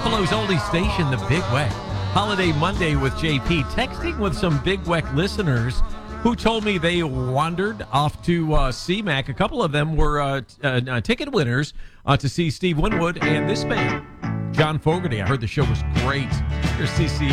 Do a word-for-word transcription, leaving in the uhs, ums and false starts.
Buffalo's oldie station, the Big Weck. Holiday Monday with J P. Texting with some Big Weck listeners who told me they wandered off to uh, C MAC. A couple of them were uh, t- uh, uh, ticket winners uh, to see Steve Winwood and this man, John Fogerty. I heard the show was great. Here's C C